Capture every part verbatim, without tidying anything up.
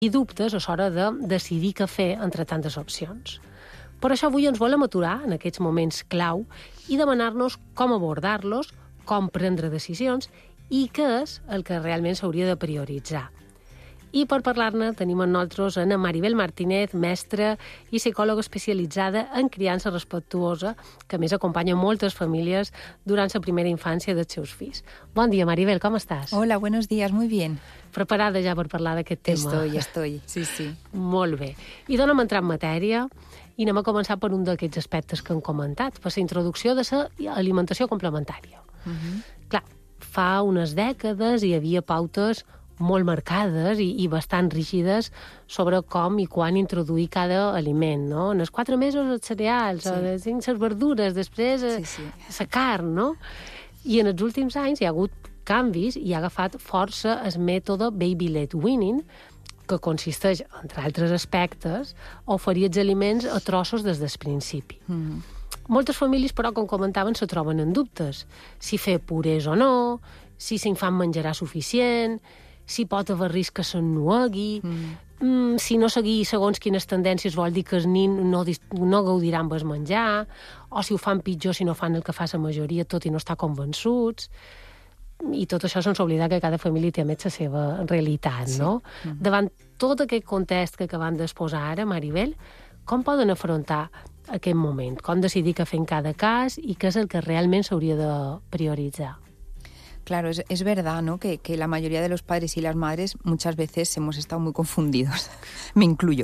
i dubtes a l'hora de decidir què fer entre tantes opcions. Per això avui ens volem aturar en aquests moments clau i demanar-nos com abordar-los, com prendre decisions i què és el que realment s'hauria de prioritzar. I per parlar-ne tenim amb nosaltres Ana Maribel Martínez, mestra i psicòloga especialitzada en criança respectuosa, que a més acompanya moltes famílies durant la primera infància dels seus fills. Bon dia, Maribel, com estàs? Hola, buenos días, muy bien. Preparada ja per parlar d'aquest tema? Estoy, estoy, sí, sí. Molt bé. I donem a entrar en matèria i anem a començar per un d'aquests aspectes que hem comentat, per la introducció de l'alimentació complementària. Uh-huh. Clar, fa unes dècades hi havia pautes molt marcades i, i bastant rígides sobre com i quan introduir cada aliment, no? En els quatre mesos els cereals, sí. les cinc les verdures, després sí, sí. la carn, no? I en els últims anys hi ha hagut canvis i ha agafat força el mètode baby-led weaning, que consisteix, entre altres aspectes, a oferir els aliments a trossos des del principi. Mm. Moltes famílies, però, com comentaven, se troben en dubtes. Si fer purés o no, si l'infant menjarà suficient, si pot haver risc que s'ennuegui, mm. mm, si no seguir segons quines tendències vol dir que el nin no, no gaudirà amb el menjar, o si ho fan pitjor si no fan el que fa la majoria, tot i no estar convençuts. I tot això sense oblidar que cada família té més la seva realitat, sí. no? Mm. Davant tot aquest context que acabem d'exposar ara, Maribel, com poden afrontar aquest moment? Com decidir què fer en cada cas i què és el que realment s'hauria de prioritzar? Claro, es, es verdad, ¿no? Que, que la mayoría de los padres y las madres muchas veces hemos estado muy confundidos. Me incluyo.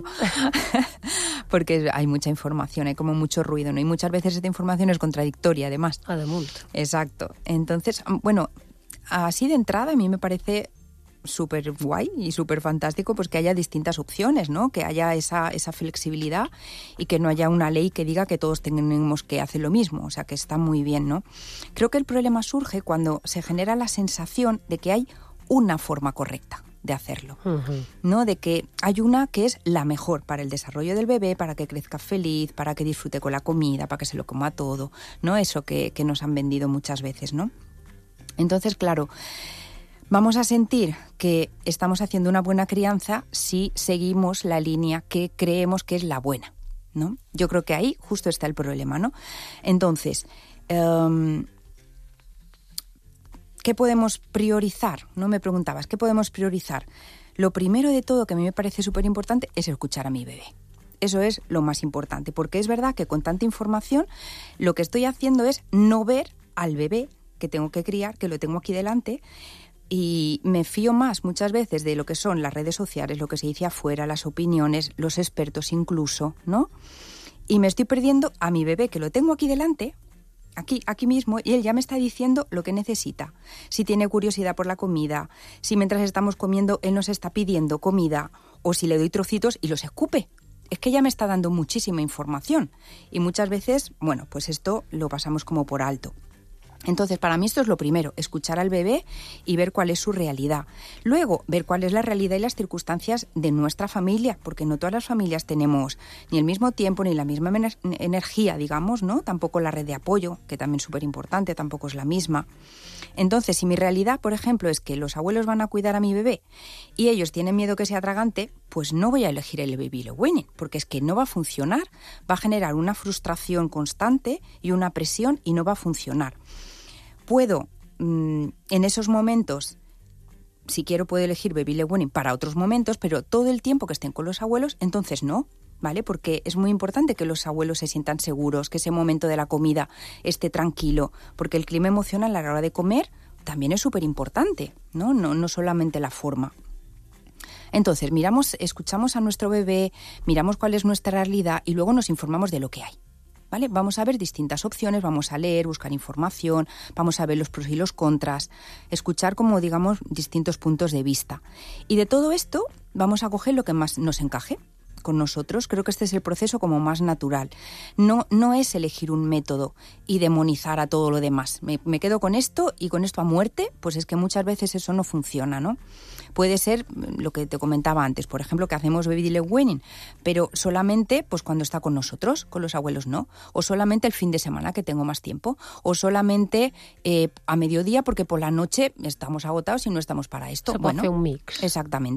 Porque hay mucha información, hay como mucho ruido, ¿no? Y muchas veces esta información es contradictoria, además. Además. Exacto. Entonces, bueno, así de entrada a mí me parece súper guay y súper fantástico pues que haya distintas opciones, ¿no? Que haya esa, esa flexibilidad y que no haya una ley que diga que todos tenemos que hacer lo mismo, o sea que está muy bien, ¿no? Creo que el problema surge cuando se genera la sensación de que hay una forma correcta de hacerlo, uh-huh. ¿no? De que hay una que es la mejor para el desarrollo del bebé, para que crezca feliz, para que disfrute con la comida, para que se lo coma todo, ¿no? Eso que, que nos han vendido muchas veces, ¿no? Entonces, claro, vamos a sentir que estamos haciendo una buena crianza si seguimos la línea que creemos que es la buena, ¿no? Yo creo que ahí justo está el problema, ¿no? Entonces, um, ¿qué podemos priorizar? No me preguntabas, ¿qué podemos priorizar? Lo primero de todo que a mí me parece súper importante es escuchar a mi bebé. Eso es lo más importante, porque es verdad que con tanta información lo que estoy haciendo es no ver al bebé que tengo que criar, que lo tengo aquí delante. Y me fío más muchas veces de lo que son las redes sociales, lo que se dice afuera, las opiniones, los expertos incluso, ¿no? Y me estoy perdiendo a mi bebé, que lo tengo aquí delante, aquí, aquí mismo, y él ya me está diciendo lo que necesita. Si tiene curiosidad por la comida, si mientras estamos comiendo él nos está pidiendo comida, o si le doy trocitos y los escupe. Es que ya me está dando muchísima información. Y muchas veces, bueno, pues esto lo pasamos como por alto. Entonces, para mí esto es lo primero, escuchar al bebé y ver cuál es su realidad. Luego, ver cuál es la realidad y las circunstancias de nuestra familia, porque no todas las familias tenemos ni el mismo tiempo ni la misma ener- energía, digamos, ¿no? Tampoco la red de apoyo, que también es súper importante, tampoco es la misma. Entonces, si mi realidad, por ejemplo, es que los abuelos van a cuidar a mi bebé y ellos tienen miedo que sea tragante, pues no voy a elegir el baby-led weaning, porque es que no va a funcionar, va a generar una frustración constante y una presión y no va a funcionar. Puedo, mmm, en esos momentos, si quiero puedo elegir baby-led weaning para otros momentos, pero todo el tiempo que estén con los abuelos, entonces no, ¿vale? Porque es muy importante que los abuelos se sientan seguros, que ese momento de la comida esté tranquilo, porque el clima emocional a la hora de comer también es súper importante, ¿no? No, no solamente la forma. Entonces, miramos, escuchamos a nuestro bebé, miramos cuál es nuestra realidad y luego nos informamos de lo que hay. ¿Vale? Vamos a ver distintas opciones, vamos a leer, buscar información, vamos a ver los pros y los contras, escuchar como, digamos, distintos puntos de vista. Y de todo esto vamos a coger lo que más nos encaje con nosotros. Creo que este es el proceso como más natural. No, no es elegir un método y demonizar a todo lo demás. Me, me quedo con esto y con esto a muerte, pues es que muchas veces eso no funciona, ¿no? Puede ser lo que te comentaba antes, por ejemplo, que hacemos baby-led weaning, pero solamente pues cuando está con nosotros, con los abuelos no, o solamente el fin de semana que tengo más tiempo, o solamente eh, a mediodía porque por la noche estamos agotados y no estamos para esto. Se puede hacer un mix. Exactamente.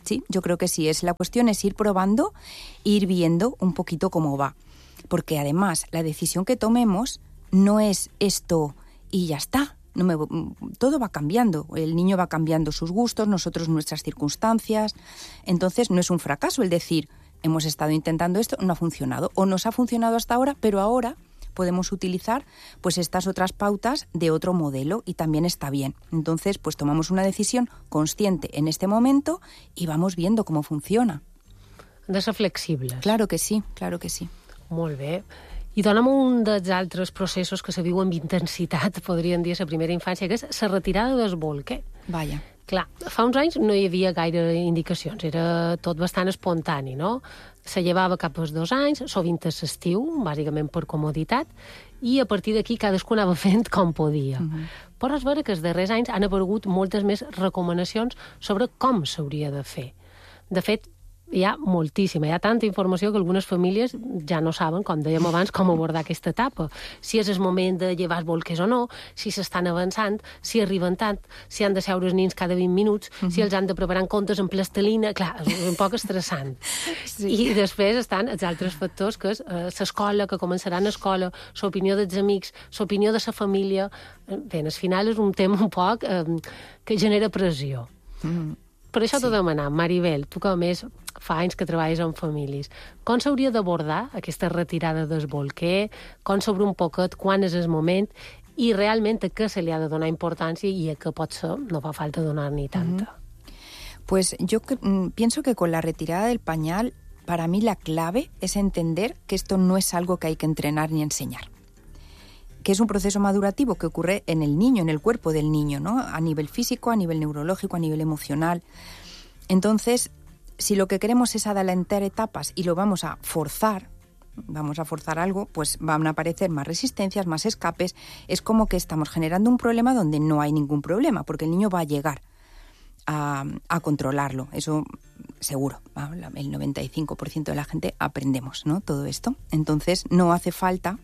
Sí, yo creo que sí. Es, la cuestión es ir probando, ir viendo un poquito cómo va. Porque además la decisión que tomemos no es esto y ya está. No me, todo va cambiando. El niño va cambiando sus gustos, nosotros nuestras circunstancias. Entonces no es un fracaso el decir, hemos estado intentando esto, no ha funcionado. O nos ha funcionado hasta ahora, pero ahora podemos utilizar pues estas otras pautas de otro modelo y también está bien. Entonces, pues tomamos una decisión consciente en este momento y vamos viendo cómo funciona. Han de ser flexibles. Claro que sí, claro que sí. Molt bé. I dona'm un dels altres processos que se viu amb intensitat, podríem dir, a la primera infància, que és la retirada del bolquer. Vaja. Clar, fa uns anys no hi havia gaire indicacions, era tot bastant espontani, no? Se llevava cap als dos anys, sovint a l'estiu, bàsicament per comoditat, i a partir d'aquí cadascú anava fent com podia. Uh-huh. Però és vera que els darrers anys han aparegut moltes més recomanacions sobre com s'hauria de fer. De fet, hi ha moltíssima, hi ha tanta informació que algunes famílies ja no saben, com dèiem abans, com abordar aquesta etapa. Si és el moment de llevar els bolquers o no, si s'estan avançant, si arriben tant, si han de seure els nins cada vint minuts, uh-huh. si els han de preparar en comptes en plastilina... Clar, és un poc estressant. Sí. I després estan els altres factors, que és eh, l'escola, que començaran a escola, l'opinió dels amics, l'opinió de la família... Bé, al final és un tema un poc eh, que genera pressió. Uh-huh. Per això sí. T'ho demanam, Maribel, tu que a més fa anys que treballes amb famílies, com s'hauria d'abordar aquesta retirada del bolquer, com sobre un poquet, quan és el moment, i realment a què se li ha de donar importància i a què potser no fa falta donar-n'hi tanta. Uh-huh. Pues yo mm, pienso que con la retirada del pañal, para mí la clave es entender que esto no es algo que hay que entrenar ni enseñar. Que es un proceso madurativo que ocurre en el niño, en el cuerpo del niño, ¿no? A nivel físico, a nivel neurológico, a nivel emocional. Entonces, si lo que queremos es adelantar etapas y lo vamos a forzar, vamos a forzar algo, pues van a aparecer más resistencias, más escapes. Es como que estamos generando un problema donde no hay ningún problema, porque el niño va a llegar a, a controlarlo. Eso seguro. El noventa y cinco por ciento de la gente aprendemos, ¿no? Todo esto. Entonces, no hace falta...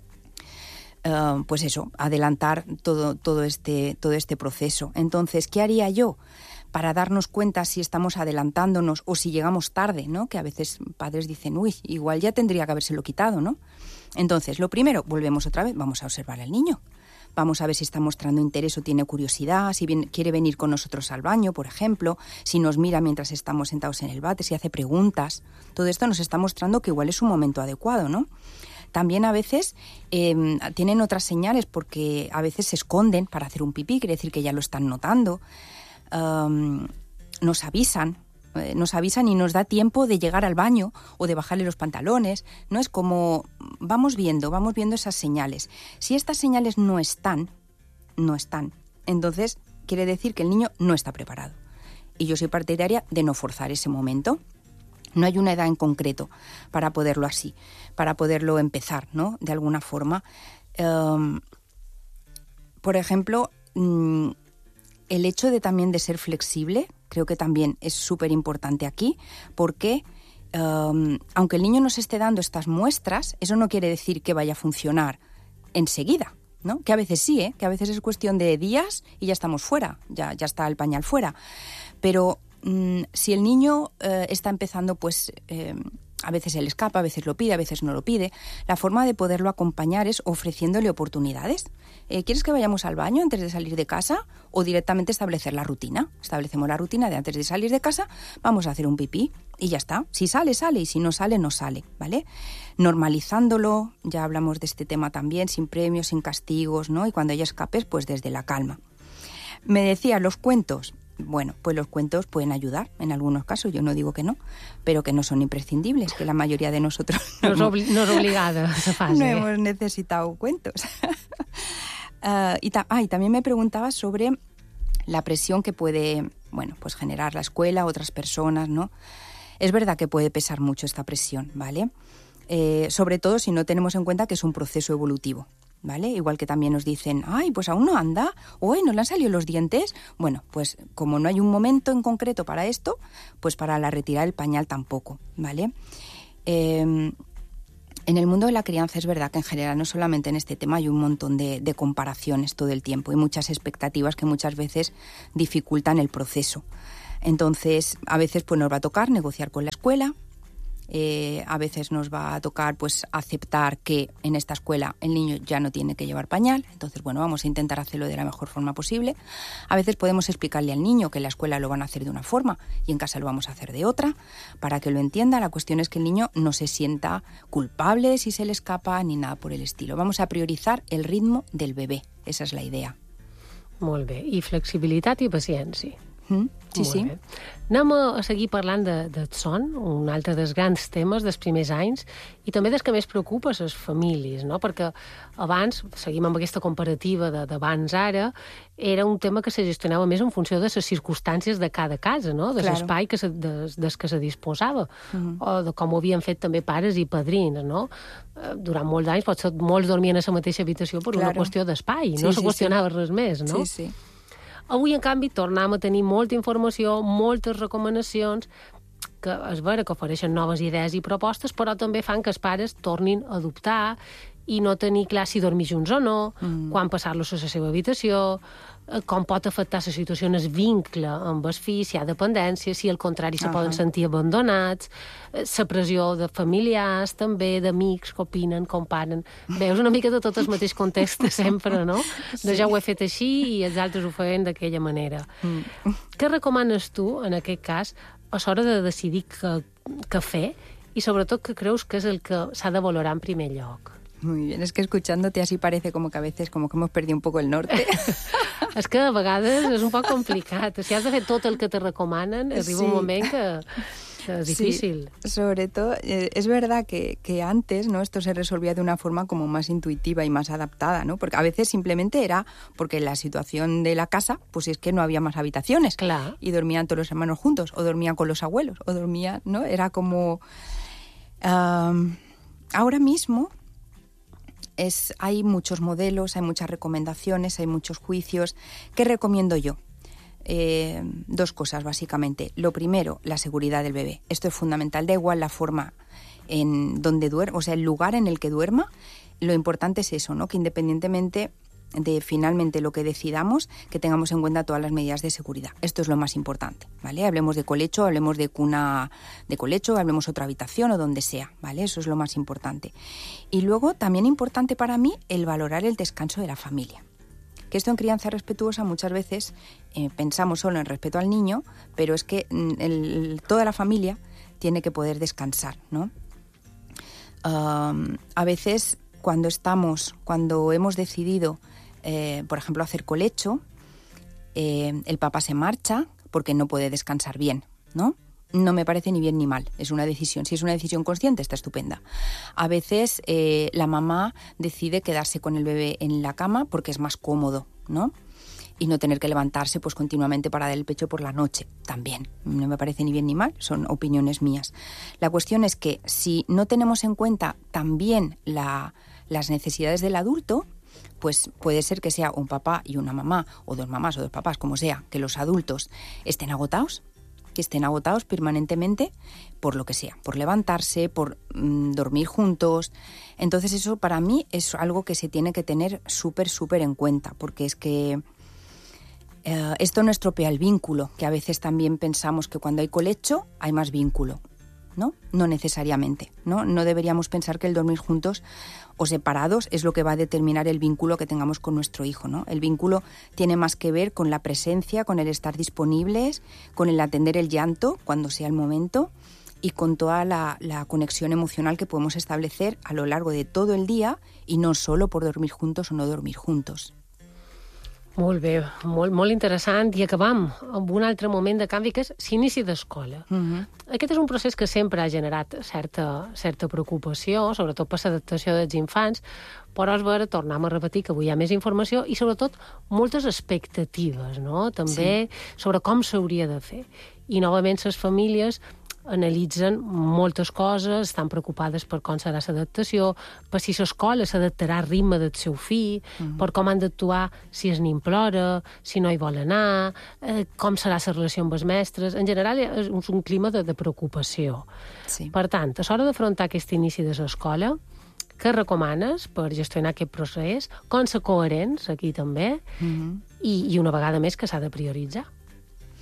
Uh, pues eso, adelantar todo, todo, este, todo este proceso. Entonces, ¿qué haría yo para darnos cuenta si estamos adelantándonos o si llegamos tarde, ¿no? Que a veces padres dicen, uy, igual ya tendría que habérselo quitado, ¿no? Entonces, lo primero, volvemos otra vez, vamos a observar al niño. Vamos a ver si está mostrando interés o tiene curiosidad, si bien, quiere venir con nosotros al baño, por ejemplo, si nos mira mientras estamos sentados en el váter, si hace preguntas. Todo esto nos está mostrando que igual es un momento adecuado, ¿no? También a veces eh, tienen otras señales porque a veces se esconden para hacer un pipí, quiere decir que ya lo están notando. Um, nos avisan, eh, nos avisan y nos da tiempo de llegar al baño o de bajarle los pantalones. No es como vamos viendo, vamos viendo esas señales. Si estas señales no están, no están, entonces quiere decir que el niño no está preparado. Y yo soy partidaria de no forzar ese momento. No hay una edad en concreto para poderlo así, para poderlo empezar, ¿no? De alguna forma. Um, por ejemplo, um, el hecho de también de ser flexible, creo que también es súper importante aquí, porque um, aunque el niño nos esté dando estas muestras, eso no quiere decir que vaya a funcionar enseguida, ¿no? Que a veces sí, ¿eh? Que a veces es cuestión de días y ya estamos fuera, ya, ya está el pañal fuera. Pero si el niño eh, está empezando, pues eh, a veces él escapa, a veces lo pide, a veces no lo pide, la forma de poderlo acompañar es ofreciéndole oportunidades. Eh, ¿Quieres que vayamos al baño antes de salir de casa? O directamente establecer la rutina. Establecemos la rutina de antes de salir de casa, vamos a hacer un pipí y ya está. Si sale, sale, y si no sale, no sale, ¿vale? Normalizándolo, ya hablamos de este tema también, sin premios, sin castigos, ¿no? Y cuando haya escapes, pues desde la calma. Me decía, los cuentos. Bueno, pues los cuentos pueden ayudar en algunos casos, yo no digo que no, pero que no son imprescindibles, que la mayoría de nosotros no, no, obli- no es obligada esa fase. No hemos necesitado cuentos. uh, y, ta- ah, y también me preguntaba sobre la presión que puede, bueno, pues generar la escuela, otras personas, ¿no? Es verdad que puede pesar mucho esta presión, ¿vale? Eh, sobre todo si no tenemos en cuenta que es un proceso evolutivo. ¿Vale? Igual que también nos dicen, ay, pues aún no anda, o no le han salido los dientes. Bueno, pues como no hay un momento en concreto para esto, pues para la retirada del pañal tampoco, ¿vale? Eh, en el mundo de la crianza es verdad que en general, no solamente en este tema, hay un montón de, de comparaciones todo el tiempo y muchas expectativas que muchas veces dificultan el proceso. Entonces, a veces pues, nos va a tocar negociar con la escuela. Eh, a veces nos va a tocar pues aceptar que en esta escuela el niño ya no tiene que llevar pañal, entonces bueno, vamos a intentar hacerlo de la mejor forma posible. A veces podemos explicarle al niño que en la escuela lo van a hacer de una forma y en casa lo vamos a hacer de otra, para que lo entienda. La cuestión es que el niño no se sienta culpable si se le escapa ni nada por el estilo. Vamos a priorizar el ritmo del bebé, esa es la idea. Molt bé, i flexibilitat i paciència. Mm, sí, sí. Bé. Anem a seguir parlant de, del son, un altre dels grans temes dels primers anys, i també dels que més preocupa les famílies, no? Perquè abans, seguim amb aquesta comparativa d'abans-ara, era un tema que se gestionava més en funció de les circumstàncies de cada casa, no? De l'espai que se, des, des que se disposava, mm. o de com ho havien fet també pares i padrins, no? Durant molts anys potser molts dormien a la mateixa habitació per claro. Una qüestió d'espai, no sí, se sí, qüestionava sí. res més, no? Sí, sí. Avui, en canvi, tornem a tenir molta informació, moltes recomanacions, que és vera que ofereixen noves idees i propostes, però també fan que els pares tornin a dubtar i no tenir clar si dormir junts o no, mm. quan passar-los a la seva habitació, com pot afectar la situació en el vincle amb el fill, si hi ha dependència, si al contrari se uh -huh. poden sentir abandonats, la pressió de familiars, també d'amics que opinen, comparen. Veus una mica de tot el mateix context de sempre, no? Sí. De ja ho he fet així i els altres ho feien d'aquella manera. Mm. Què recomanes tu, en aquest cas, a l'hora de decidir què, què fer i sobretot què creus que és el que s'ha de valorar en primer lloc? Muy bien, es que escuchándote así parece como que a veces como que hemos perdido un poco el norte. És que a vegades és un poc complicat. Si has de fer tot el que te recomanen, arriba sí. un moment que, que es difícil. Sí, sobre todo, eh, es verdad que, que antes, ¿no? Esto se resolvía de una forma como más intuitiva y más adaptada, ¿no? Porque a veces simplemente era porque la situación de la casa, pues es que no había más habitaciones. Claro. Y dormían todos los hermanos juntos, o dormían con los abuelos, o dormían, ¿no? Era como... Um, ahora mismo... Es, hay muchos modelos, hay muchas recomendaciones, hay muchos juicios. ¿Qué recomiendo yo? Eh, dos cosas, básicamente. Lo primero, la seguridad del bebé. Esto es fundamental. Da igual la forma en donde duerma, o sea, el lugar en el que duerma. Lo importante es eso, ¿no? Que independientemente de finalmente lo que decidamos, que tengamos en cuenta todas las medidas de seguridad. Esto es lo más importante, ¿vale? Hablemos de colecho, hablemos de cuna de colecho, hablemos otra habitación o donde sea, ¿vale? Eso es lo más importante. Y luego, también importante para mí, el valorar el descanso de la familia. Que esto en crianza respetuosa muchas veces eh, pensamos solo en respeto al niño, pero es que el, toda la familia tiene que poder descansar, ¿no? Um, a veces cuando estamos, cuando hemos decidido Eh, por ejemplo, hacer colecho, eh, el papá se marcha porque no puede descansar bien, ¿no? No me parece ni bien ni mal, es una decisión. Si es una decisión consciente, está estupenda. A veces eh, la mamá decide quedarse con el bebé en la cama porque es más cómodo, ¿no? Y no tener que levantarse pues continuamente para dar el pecho por la noche, también. No me parece ni bien ni mal, son opiniones mías. La cuestión es que si no tenemos en cuenta también la, las necesidades del adulto, pues puede ser que sea un papá y una mamá, o dos mamás o dos papás, como sea, que los adultos estén agotados, que estén agotados permanentemente por lo que sea, por levantarse, por mmm, dormir juntos. Entonces eso para mí es algo que se tiene que tener súper, súper en cuenta, porque es que eh, esto no estropea el vínculo, que a veces también pensamos que cuando hay colecho hay más vínculo, ¿no? No necesariamente, ¿no? No deberíamos pensar que el dormir juntos o separados es lo que va a determinar el vínculo que tengamos con nuestro hijo, ¿no? El vínculo tiene más que ver con la presencia, con el estar disponibles, con el atender el llanto cuando sea el momento y con toda la, la conexión emocional que podemos establecer a lo largo de todo el día y no solo por dormir juntos o no dormir juntos. Molt bé, molt, molt interessant. I acabam amb un altre moment de canvi, que és l'inici d'escola. Uh-huh. Aquest és un procés que sempre ha generat certa, certa preocupació, sobretot per l'adaptació dels infants, però és vera, tornem a repetir que avui hi ha més informació i sobretot moltes expectatives, no? També sí. Sobre com s'hauria de fer. I novament les famílies analitzen moltes coses, estan preocupades per com serà l'adaptació, per si l'escola s'adaptarà al ritme del seu fill, mm. per com han d'actuar si el nen plora, si no hi vol anar, eh, com serà la relació amb els mestres. En general és un clima de, de preocupació. Sí. Per tant, a l'hora d'afrontar aquest inici de l'escola, què recomanes per gestionar aquest procés? Com ser coherents, aquí també, mm-hmm. i, i una vegada més que s'ha de prioritzar.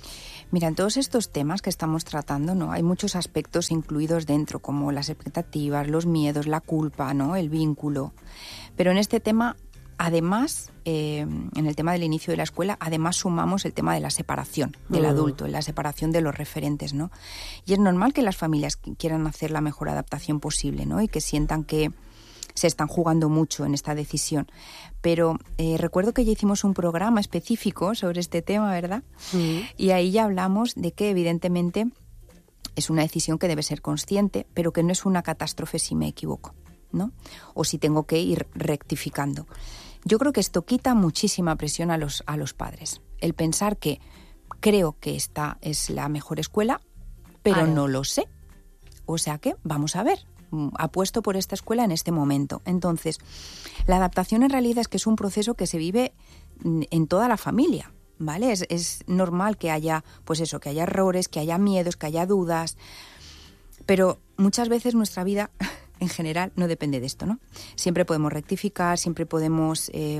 Mira, en todos estos temas que estamos tratando, ¿no? Hay muchos aspectos incluidos dentro, como las expectativas, los miedos, la culpa, ¿no? El vínculo. Pero en este tema, además, eh, en el tema del inicio de la escuela, además sumamos el tema de la separación del uh. adulto, la separación de los referentes, ¿no? Y es normal que las familias quieran hacer la mejor adaptación posible, ¿no? Y que sientan que se están jugando mucho en esta decisión. Pero eh, recuerdo que ya hicimos un programa específico sobre este tema, ¿verdad? Sí. Y ahí ya hablamos de que evidentemente es una decisión que debe ser consciente, pero que no es una catástrofe si me equivoco, ¿no? O si tengo que ir rectificando. Yo creo que esto quita muchísima presión a los, a los padres. El pensar que creo que esta es la mejor escuela, pero no lo sé. O sea que vamos a ver. Apuesto por esta escuela en este momento. Entonces, la adaptación en realidad es que es un proceso que se vive en toda la familia, ¿vale? Es, es normal que haya, pues eso, que haya errores, que haya miedos, que haya dudas, pero muchas veces nuestra vida en general no depende de esto, ¿no? Siempre podemos rectificar, siempre podemos eh,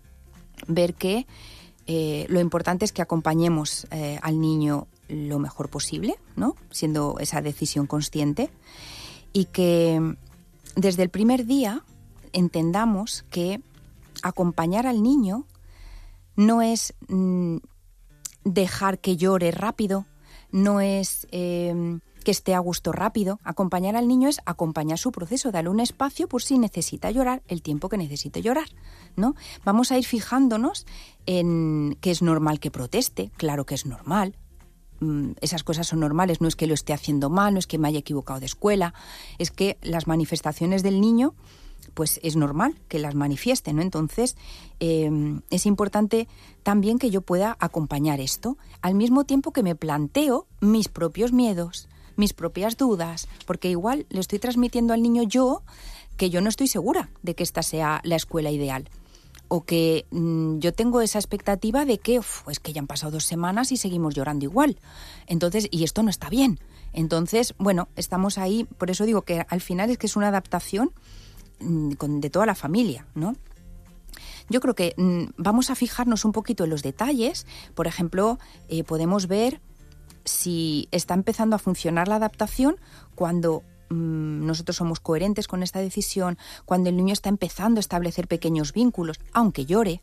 ver que eh, lo importante es que acompañemos eh, al niño lo mejor posible, ¿no? Siendo esa decisión consciente. Y que desde el primer día entendamos que acompañar al niño no es mm, dejar que llore rápido, no es eh, que esté a gusto rápido. Acompañar al niño es acompañar su proceso, darle un espacio por si necesita llorar el tiempo que necesite llorar, ¿no? Vamos a ir fijándonos en que es normal que proteste, claro que es normal. Esas cosas son normales, no es que lo esté haciendo mal, no es que me haya equivocado de escuela, es que las manifestaciones del niño, pues es normal que las manifieste, ¿no? Entonces, eh, es importante también que yo pueda acompañar esto, al mismo tiempo que me planteo mis propios miedos, mis propias dudas, porque igual le estoy transmitiendo al niño yo que yo no estoy segura de que esta sea la escuela ideal. O que mmm, yo tengo esa expectativa de que uf, es que ya han pasado dos semanas y seguimos llorando igual. Entonces, y esto no está bien. Entonces, bueno, estamos ahí, por eso digo que al final es que es una adaptación mmm, con, de toda la familia, ¿no? Yo creo que mmm, vamos a fijarnos un poquito en los detalles. Por ejemplo, eh, podemos ver si está empezando a funcionar la adaptación cuando nosotros somos coherentes con esta decisión, cuando el niño está empezando a establecer pequeños vínculos, aunque llore,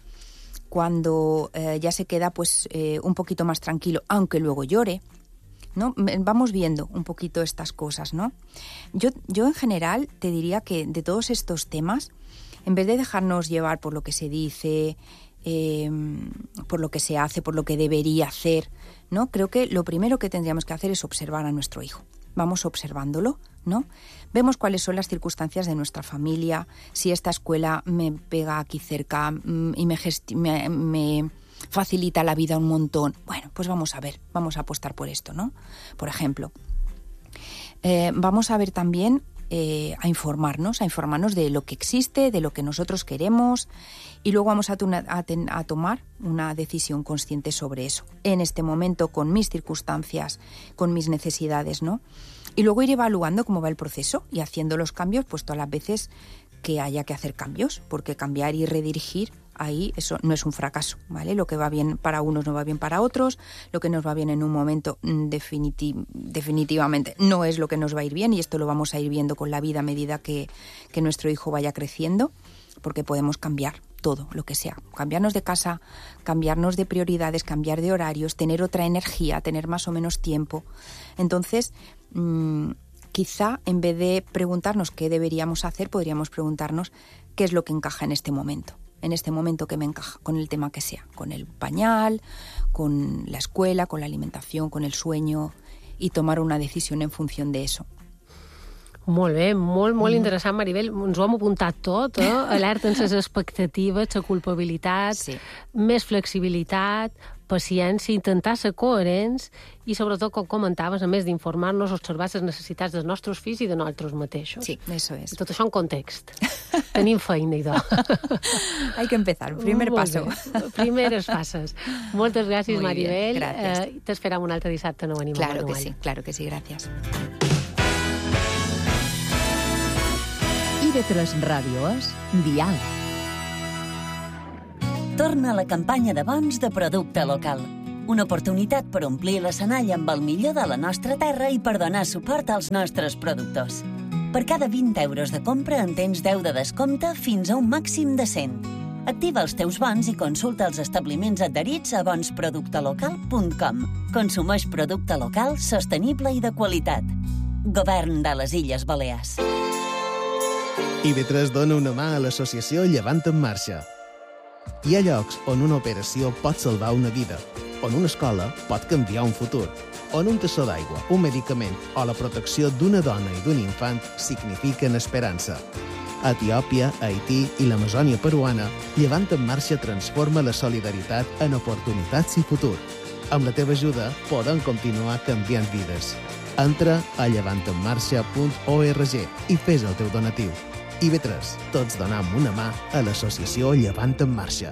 cuando eh, ya se queda pues eh, un poquito más tranquilo, aunque luego llore, ¿no? Vamos viendo un poquito estas cosas, ¿no? Yo, yo en general te diría que de todos estos temas, en vez de dejarnos llevar por lo que se dice, eh, por lo que se hace, por lo que debería hacer, ¿no? Creo que lo primero que tendríamos que hacer es observar a nuestro hijo. Vamos observándolo, ¿no? Vemos cuáles son las circunstancias de nuestra familia, si esta escuela me pega aquí cerca mmm, y me, gesti- me, me facilita la vida un montón. Bueno, pues vamos a ver, vamos a apostar por esto, ¿no? Por ejemplo, eh, vamos a ver también, eh, a informarnos, a informarnos de lo que existe, de lo que nosotros queremos, y luego vamos a, tuna, a, ten, a tomar una decisión consciente sobre eso, en este momento, con mis circunstancias, con mis necesidades, ¿no? Y luego ir evaluando cómo va el proceso y haciendo los cambios, pues todas las veces que haya que hacer cambios, porque cambiar y redirigir, ahí eso no es un fracaso, ¿vale? Lo que va bien para unos no va bien para otros, lo que nos va bien en un momento definiti- definitivamente no es lo que nos va a ir bien, y esto lo vamos a ir viendo con la vida a medida que, que nuestro hijo vaya creciendo, porque podemos cambiar todo, lo que sea, cambiarnos de casa, cambiarnos de prioridades, cambiar de horarios, tener otra energía, tener más o menos tiempo. Entonces, mmm, quizá en vez de preguntarnos qué deberíamos hacer, podríamos preguntarnos qué es lo que encaja en este momento, en este momento que me encaja, con el tema que sea, con el pañal, con la escuela, con la alimentación, con el sueño, y tomar una decisión en función de eso. Molt bé, molt, molt mm. interessant, Maribel. Ens ho hem apuntat tot, eh? Alerta en les expectatives, la culpabilitat, sí. Més flexibilitat, paciència, intentar ser coherents i, sobretot, com comentaves, a més d'informar-nos, observar les necessitats dels nostres fills i de nosaltres mateixos. Sí, eso es. I tot això en context. Tenim feina, idò. Hay que empezar, primer Molt paso. Bé. Primeres passes. Moltes gràcies, Muy Maribel. bien, gracias. Eh, T'esperam un altre dissabte nou Animal Claro Manual. que sí, claro que sí, gracias. I de tres Ràdio és Dial. Torna a la campanya de bons de producte local. Una oportunitat per omplir l'escenari amb el millor de la nostra terra i per donar suport als nostres productors. Per cada vint euros de compra en tens deu de descompte fins a un màxim de cent. Activa els teus bons i consulta els establiments adherits a bons producte local punt com. Consumeix producte local, sostenible i de qualitat. Govern de les Illes Balears. I B tres dona una mà a l'associació Llevant en Marxa. Hi ha llocs on una operació pot salvar una vida, on una escola pot canviar un futur, on un tassó d'aigua, un medicament o la protecció d'una dona i d'un infant signifiquen esperança. A Etiòpia, Haití i l'Amazònia peruana, Llevant en Marxa transforma la solidaritat en oportunitats i futur. Amb la teva ajuda podem continuar canviant vides. Entra a llevant en marxa punt org i fes el teu donatiu. I B tres, tots donam una mà a l'associació Llevant en Marxa.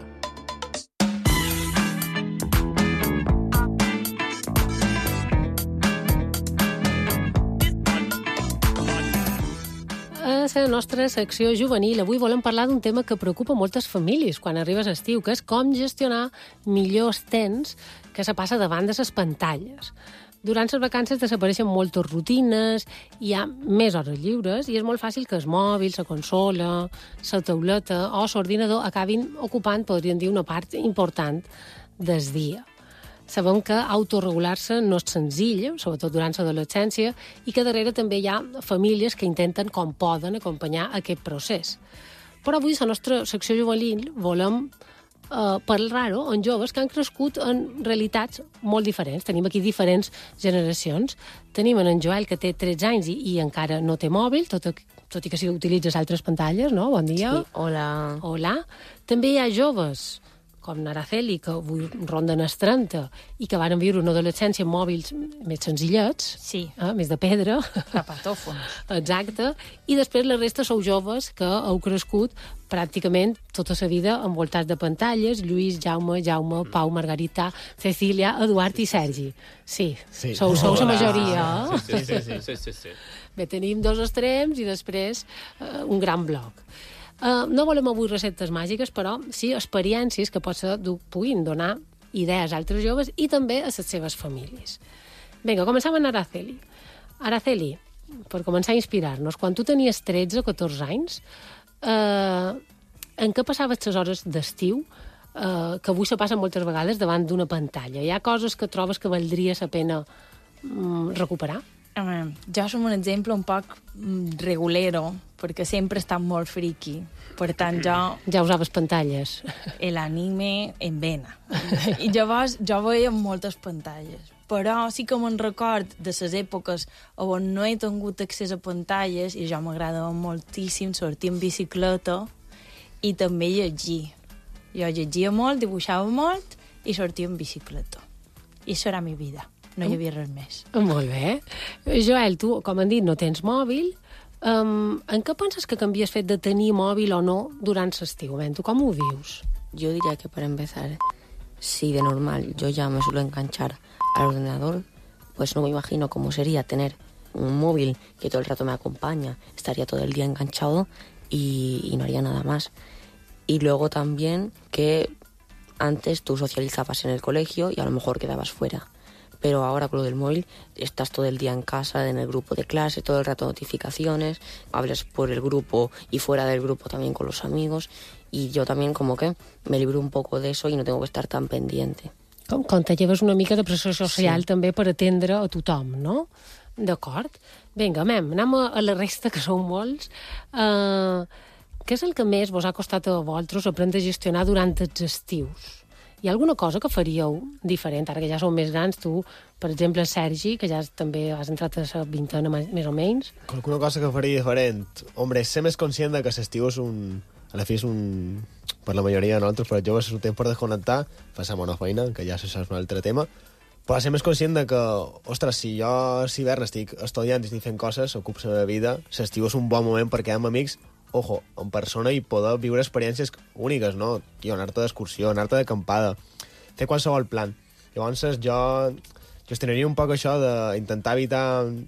A la nostra secció juvenil avui volem parlar d'un tema que preocupa moltes famílies quan arribes a estiu, que és com gestionar millor el temps que se passa davant de les pantalles. Durant les vacances desapareixen moltes rutines, hi ha més hores lliures i és molt fàcil que el mòbil, la consola, la tauleta o l'ordinador acabin ocupant, podríem dir, una part important del dia. Sabem que autoregular-se no és senzill, sobretot durant l'adolescència, i que darrere també hi ha famílies que intenten com poden acompanyar aquest procés. Però avui, a la nostra secció juvenil, volem eh, parlar-ho amb joves que han crescut en realitats molt diferents. Tenim aquí diferents generacions. Tenim en Joel, que té tretze anys i, i encara no té mòbil, tot, tot i que sí que utilitzes altres pantalles, no? Bon dia. Sí, hola. Hola. També hi ha joves com Naraceli, que avui ronden els trenta i que van viure una adolescència amb mòbils més senzillets, sí. eh, més de pedra. Rapatòfons. Exacte. I després la resta sou joves que heu crescut pràcticament tota la vida envoltats de pantalles. Lluís, Jaume, Jaume, Pau, Margarita, Cecília, Eduard i Sergi. Sí, sí. Sou, sou la majoria. Sí, sí, sí, sí, sí, sí, sí. Bé, tenim dos extrems i després eh, un gran bloc. Uh, no volem avui receptes màgiques, però sí experiències que potser puguin donar idees a altres joves i també a les seves famílies. Vinga, comencem amb Araceli. Araceli, per començar a inspirar-nos, quan tu tenies tretze o catorze anys, uh, en què passaves les hores d'estiu uh, que avui se passen moltes vegades davant d'una pantalla? Hi ha coses que trobes que valdria la pena um, recuperar? Um, jo som un exemple un poc regulero, perquè sempre he estat molt friqui. Per tant, jo... Ja usaves pantalles. L'anime en vena. I llavors jo veia moltes pantalles. Però sí que me'n record de les èpoques on no he tingut accés a pantalles i jo m'agradava moltíssim sortir en bicicleta i també llegir. Jo llegia molt, dibuixava molt i sortia en bicicleta. I això era la meva vida. No hi havia res més. Molt bé. Joel, tu, com han dit, no tens mòbil. Um, en què penses que canvies fet de tenir mòbil o no durant l'estiu? Tu com ho vius? Yo diría que para empezar, si de normal yo ya me suelo enganchar al ordenador, pues no me imagino cómo sería tener un móvil que todo el rato me acompaña. Estaría todo el día enganchado y, y no haría nada más. Y luego también que antes tú socializabas en el colegio y a lo mejor quedabas fuera. Pero ahora con lo del móvil estás todo el día en casa, en el grupo de clase, todo el rato notificaciones, hablas por el grupo y fuera del grupo también con los amigos, y yo también como que me libro un poco de eso y no tengo que estar tan pendiente. Com, com te lleves una mica de pressió social sí. també per atendre a tothom, no? D'acord. Vinga, mem, anem a, a la resta, que són molts. Uh, què és el que més vos ha costat a vosaltres aprendre a gestionar durant els estius? Hi ha alguna cosa que faríeu diferent, ara que ja sou més grans, tu, per exemple, Sergi, que ja també has entrat a la vintena més o menys? Alguna cosa que faria diferent? Hombre, ser més conscient de que l'estiu és un... A la fi és un... Per la majoria de nosaltres, per joves, és un temps per desconnectar, passar una feina, que ja és un altre tema, però ser més conscient de que, ostres, si jo a l'hivern estic estudiant i estic fent coses, ocupo la meva vida, l'estiu és un bon moment per quedar amb amics, ojo, en persona i poder viure experiències úniques, no? Tio, anar-te d'excursió, anar-te d'acampada, fer qualsevol plan. Llavors, jo gestionaria un poc això d'intentar evitar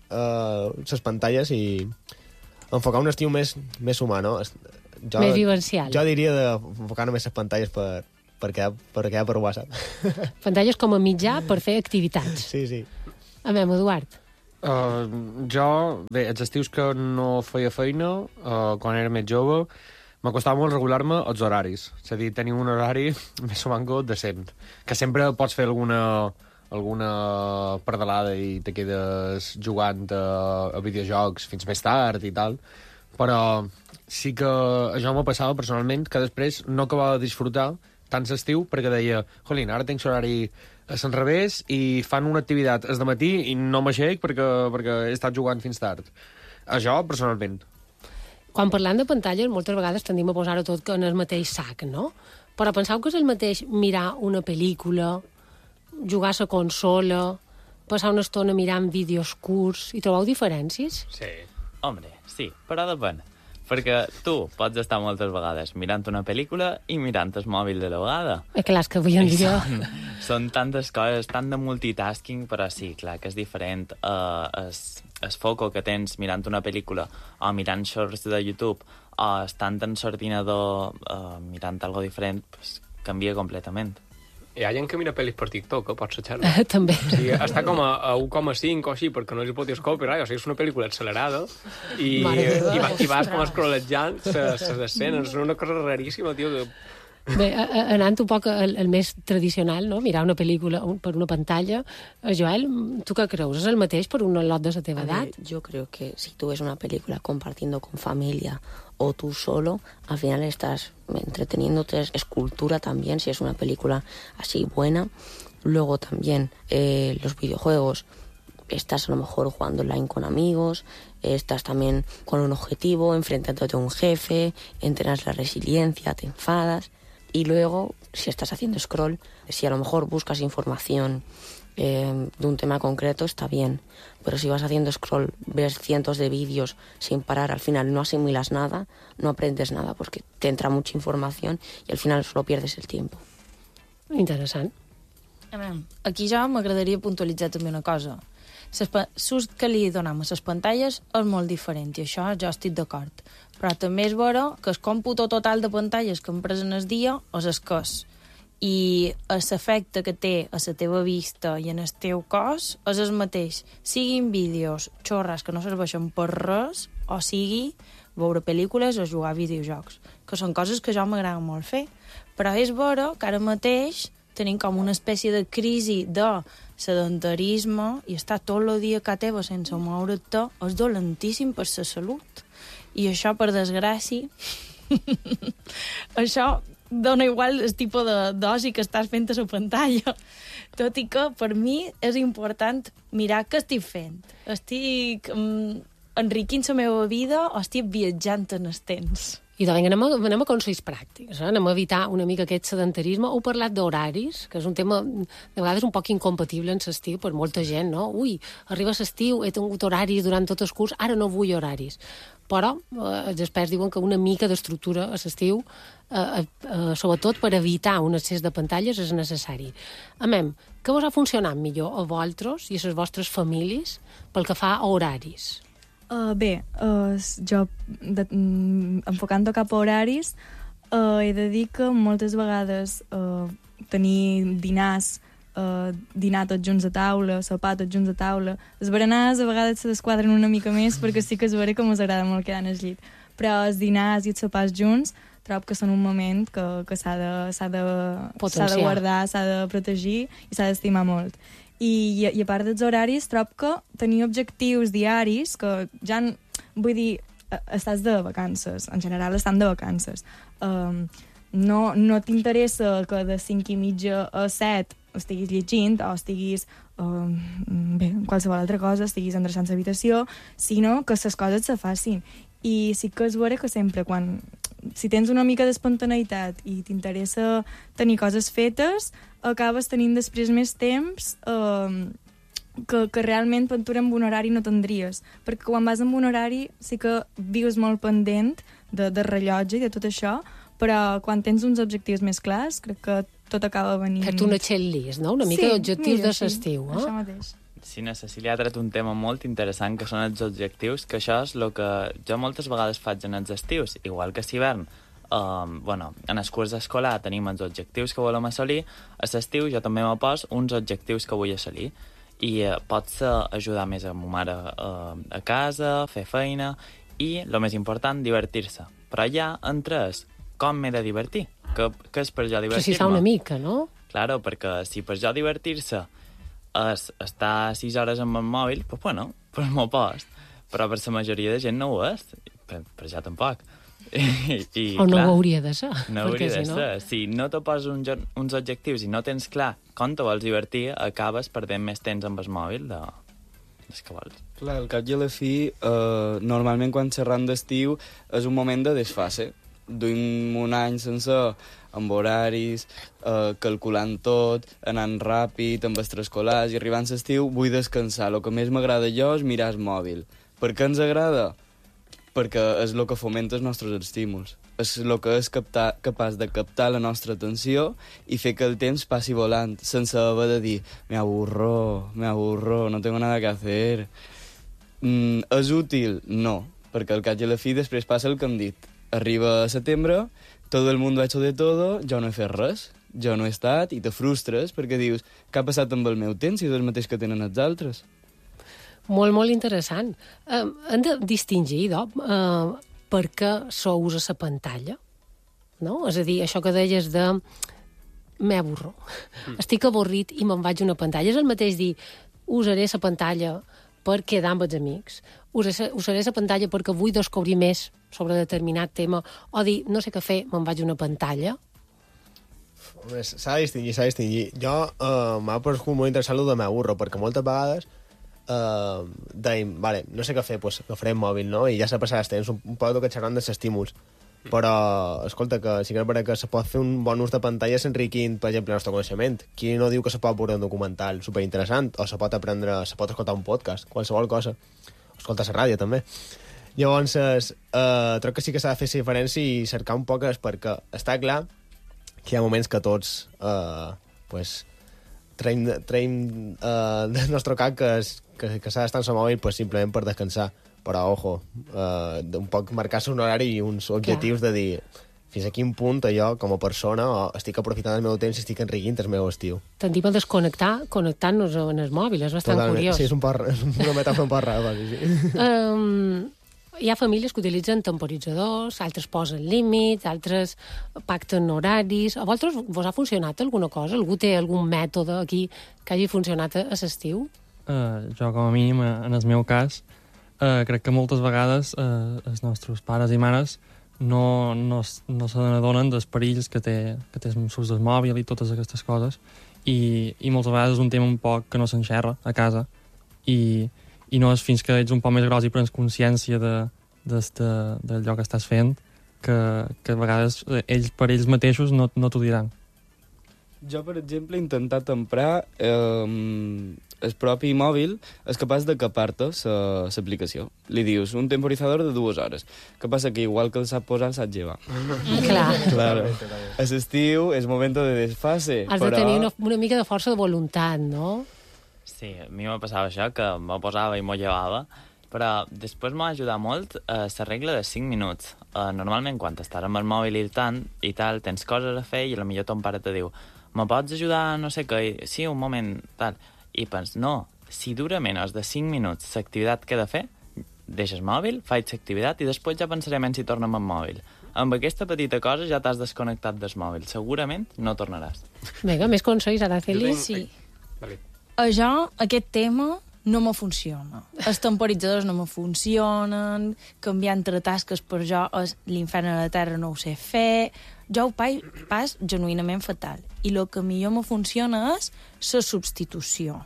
les uh, pantalles i enfocar un estiu més, més humà, no? Jo, més vivencial. Jo diria d'enfocar només les pantalles per, per quedar per, quedar per WhatsApp. Pantalles com a mitjà per fer activitats. Sí, sí. A veure, Eduard. Uh, jo, bé, els estius que no feia feina, uh, quan era més jove, m'acostava molt regular-me els horaris. És a dir, tenir un horari més o manco decent. Que sempre pots fer alguna, alguna pardalada i te quedes jugant a, a videojocs fins més tard i tal. Però sí que això m'ha passava personalment, que després no acabava de disfrutar tant l'estiu perquè deia, jolín, ara tinc l'horari a l'enrevés i fan una activitat es de matí i no m'aixec perquè, perquè he estat jugant fins tard. Això, personalment. Quan parlem de pantalles, moltes vegades tendim a posar-ho tot en el mateix sac, no? Però penseu que és el mateix mirar una pel·lícula, jugar a la consola, passar una estona mirant vídeos curts, i trobeu diferències? Sí. Hombre, sí, però depèn. Perquè tu pots estar moltes vegades mirant una pel·lícula i mirant el mòbil de la vegada. És clar, és que avui en dia... Són, són tantes coses, tant de multitasking, però sí, clar, que és diferent. Uh, es, es foco que tens mirant una pel·lícula o mirant shorts de YouTube o estant en l'ordinador uh, mirant algo diferent, pues, canvia completament. Hi ha gent que mira pel·lis per TikTok, eh? Pots aixecar-la. També. O sigui, està com a, a u coma cinc o així, perquè no li pot dir copyright, o sigui, és una pel·lícula accelerada i, i, va, i vas com escrolejant les escenes. És una cosa raríssima, tio. Que... Bé, anant un poc al, al més tradicional, no? Mirar una pel·lícula per una pantalla. Joel, tu què creus? És el mateix per un lot de la teva edat? Yo creo que si tú ves una película compartiendo con familia o tú solo, al final estás entreteniéndote, es cultura también, si es una película así buena. Luego también eh, los videojuegos, estás a lo mejor jugando online con amigos, eh, estás también con un objetivo, enfrentándote a un jefe, entrenas la resiliencia, te enfadas. Y luego, si estás haciendo scroll, si a lo mejor buscas información eh, de un tema concreto, está bien. Pero si vas haciendo scroll, ves cientos de vídeos sin parar, al final no asimilas nada, no aprendes nada, porque te entra mucha información y al final solo pierdes el tiempo. Interessant. Aquí ja m'agradaria puntualitzar també una cosa. L'ús que li donem a les pantalles és molt diferent, i això jo estic d'acord. Però també és vera que el còmputo total de pantalles que empres en el dia és escàs. I l'efecte que té a la teva vista i en el teu cos és el mateix. Siguin vídeos xorres que no serveixen per res, o sigui veure pel·lícules o jugar a videojocs, que són coses que jo m'agrada molt fer. Però és vera que ara mateix tenim com una espècie de crisi de sedentarisme i estar tot el dia a teva sense moure't és dolentíssim per la salut. I això, per desgràcia, això dona igual el tipus d'oci que estàs fent a la pantalla. Tot i que, per mi, és important mirar què estic fent. Estic um, enriquint la meva vida o estic viatjant en el temps. I doncs anem a, anem a consells pràctics, eh? Anem a evitar una mica aquest sedentarisme. Heu parlat d'horaris, que és un tema de vegades un poc incompatible en l'estiu per molta gent, no? Ui, arriba l'estiu, he tingut horaris durant tot el curs, ara no vull horaris. Però eh, els experts diuen que una mica d'estructura a l'estiu, eh, eh, sobretot per evitar un excés de pantalles, és necessari. Amem, què us ha funcionat millor a vosaltres i a les vostres famílies pel que fa a horaris? Uh, bé, uh, jo, de, mm, enfocant-ho cap a horaris, uh, he de dir que moltes vegades uh, tenir dinars, uh, dinar tots junts a taula, sopar tots junts a taula, els berenars a vegades se desquadren una mica més perquè sí que és vera que ens agrada molt quedar en el llit, però els dinars i els sopars junts trobo que són un moment que, que s'ha de, s'ha de, s'ha de guardar, s'ha de protegir i s'ha d'estimar molt. I, i a part dels horaris, trobo que tenir objectius diaris, que ja, vull dir, estàs de vacances, en general estan de vacances. Um, no no t'interessa que de cinc i mitja a set estiguis llegint o estiguis, um, bé, qualsevol altra cosa, estiguis endreçant l'habitació, sinó que les coses se facin. I sí que és vera que sempre, quan, si tens una mica d'espontaneïtat i t'interessa tenir coses fetes, acabes tenint després més temps eh, que, que realment per tu amb un horari no tindries. Perquè quan vas amb un horari sí que vius molt pendent de, de rellotge i de tot això, però quan tens uns objectius més clars, crec que tot acaba venint... Fet una checklist, no? Una mica sí, d'objectius de l'estiu. Sí, això mateix. Sí, na Cecília ha tret un tema molt interessant, que són els objectius, que això és el que jo moltes vegades faig en els estius, igual que a l'hivern. Um, bueno, en el curs escolar tenim els objectius que volem assolir, a l'estiu jo també me pos uns objectius que vull assolir, i uh, pot ser ajudar més a ma mare uh, a casa, fer feina, i, el més important, divertir-se. Però ja entres com m'he de divertir, que, que és per jo divertir-me. Però si fa una mica, no? Claro, perquè si per jo divertir-se és estar sis hores amb el mòbil, pues bueno, pues m'ho post. Però per la majoria de gent no ho és, per, per jo tampoc. I, i, o no clar, ho hauria de ser. No hauria de si no... ser. Si no te poses un, uns objectius i no tens clar com te vols divertir, acabes perdent més temps amb el mòbil de... des que vols. Clar, al cap i a la fi, eh, normalment quan xerram d'estiu és un moment de desfase. Duim un any sense amb horaris, eh, calculant tot, anant ràpid, amb extraescolars, i arribant a l'estiu vull descansar. El que més m'agrada jo és mirar el mòbil. Per què ens agrada? Perquè és el que fomenta els nostres estímuls. És el que és captar, capaç de captar la nostra atenció i fer que el temps passi volant, sense haver de dir me aburro, me aburro, no tengo nada que hacer. Mm, és útil? No, perquè al cap i a la fi després passa el que hem dit. Arriba a setembre, tot el món ha hecho de todo, jo no he fet res, jo no he estat, i te frustres perquè dius, què ha passat amb el meu temps si és el mateix que tenen els altres? Molt, molt interessant. Uh, hem de distingir, no? Uh, per què sou a la pantalla, no? És a dir, això que deies de m'avorro. Mm. Estic avorrit i me'n vaig a una pantalla. És el mateix dir, usaré la pantalla per quedar amb els amics, usaré la pantalla perquè vull descobrir més sobre determinat tema, o dir, no sé què fer, me'n vaig a una pantalla. S'ha de distingir, s'ha de distingir. Jo uh, m'ha paregut molt interessant el de m'avorro, perquè moltes vegades Uh, dèiem, vale, no sé què fer, pues, que farem mòbil, no? I ja s'ha passat el temps, un, un poc que xerrant dels estímuls. Però, escolta, que sí que és veritat que se pot fer un bon ús de pantalla s'enriquint, per exemple, el nostre coneixement. Qui no diu que se pot veure un documental superinteressant, o se pot aprendre, se pot escoltar un podcast, qualsevol cosa. Escolta la ràdio, també. Llavors, uh, crec que sí que s'ha de fer la diferència i cercar un poc, perquè està clar que hi ha moments que tots, uh, pues, traiem, traiem uh, del nostre cap que, es, que, que s'ha d'estar en el mòbil pues, simplement per descansar. Però, ojo, uh, un poc marcar-se un horari i uns objectius Clar. de dir fins a quin punt jo, com a persona, estic aprofitant el meu temps i estic enriquint el meu estiu. Tendim a desconnectar connectant-nos en el mòbil, és bastant Totalment. curiós. Sí, és, un par, és una metàfora un poc rara. Sí. Um, hi ha famílies que utilitzen temporitzadors, altres posen límits, altres pacten horaris. A vosaltres vos ha funcionat alguna cosa? Algú té algun mètode aquí que hagi funcionat a l'estiu? Uh, jo, com a mínim, en el meu cas, uh, crec que moltes vegades uh, els nostres pares i mares no, no, no se n'adonen dels perills que té, que té l'ús del mòbil i totes aquestes coses, i, i moltes vegades és un tema un poc que no s'enxerra a casa, i i no és fins que ets un poc més gros i prens consciència de, de, de, d'allò que estàs fent que, que a vegades ells per ells mateixos no, no t'ho diran. Jo, per exemple, he intentat emprar eh, el propi mòbil és capaç de capar-te l'aplicació. Li dius un temporitzador de dues hores. Que passa que igual que el sap posar, el sap llevar. Clar. Claro. A l'estiu és moment de desfase. Has però... de tenir una, una mica de força de voluntat, no? Sí, a mi me passava això, que me posava i m'ho llevava, però després m'ha ajudat molt eh, la regla de cinc minuts. Eh, normalment, quan estàs amb el mòbil i tant, i tal, tens coses a fer i potser ton pare te diu me pots ajudar, no sé què? Sí, un moment, tal. I pens, no, si dura menys de cinc minuts l'activitat que he de fer, deixes mòbil, faig l'activitat i després ja pensarem en si tornem amb mòbil. Amb aquesta petita cosa ja t'has desconnectat del mòbil. Segurament no tornaràs. Vinga, més consells, Araceli? Sí. Vale. A jo, aquest tema no me funciona. Els temporitzadors no me funcionen, canviar entre tasques per jo és l'infern a la terra, no ho sé fer. Jo ho pas, pas genuïnament fatal. I el que millor me funciona és la substitució.